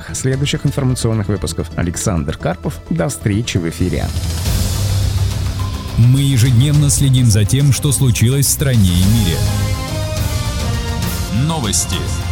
наших следующих информационных выпусков. Александр Карпов. До встречи в эфире. Мы ежедневно следим за тем, что случилось в стране и мире. Новости.